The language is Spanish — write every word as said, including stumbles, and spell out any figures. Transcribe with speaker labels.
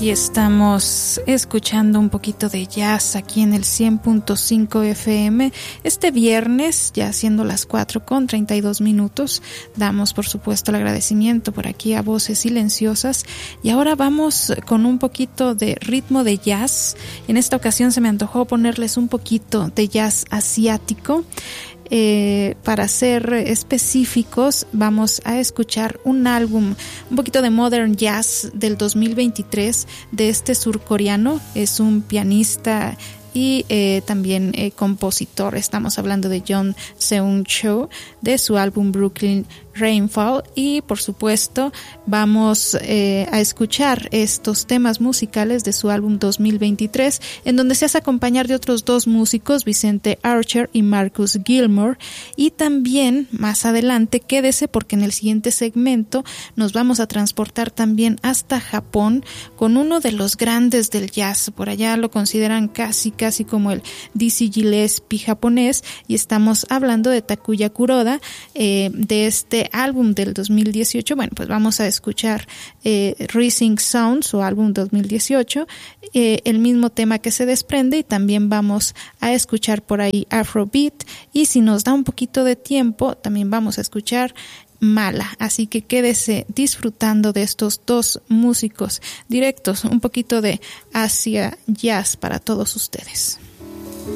Speaker 1: Y estamos escuchando un poquito de jazz aquí en el cien punto cinco F M. Este viernes, ya siendo las cuatro con treinta y dos minutos, damos por supuesto el agradecimiento por aquí a Voces Silenciosas. Y ahora vamos con un poquito de ritmo de jazz. En esta ocasión se me antojó ponerles un poquito de jazz asiático. Eh, para ser específicos, vamos a escuchar un álbum, un poquito de modern jazz del dos mil veintitrés de este surcoreano. Es un pianista y eh, también eh, compositor. Estamos hablando de John Seung-cho, de su álbum Brooklyn Rainfall, y por supuesto vamos eh, a escuchar estos temas musicales de su álbum dos mil veintitrés, en donde se hace acompañar de otros dos músicos, Vicente Archer y Marcus Gilmore. Y también más adelante quédese, porque en el siguiente segmento nos vamos a transportar también hasta Japón con uno de los grandes del jazz. Por allá lo consideran casi casi como el Dizzy Gillespie japonés, y estamos hablando de Takuya Kuroda, eh, de este álbum del dos mil dieciocho. Bueno, pues vamos a escuchar eh, Rising Sound, su álbum dos mil dieciocho, eh, el mismo tema que se desprende, y también vamos a escuchar por ahí Afrobeat, y si nos da un poquito de tiempo también vamos a escuchar Mala. Así que quédese disfrutando de estos dos músicos directos, un poquito de Asia Jazz para todos ustedes.